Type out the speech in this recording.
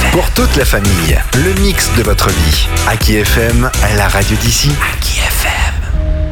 Pour toute la famille, le mix de votre vie. Aki FM, la radio d'ici. Aki FM.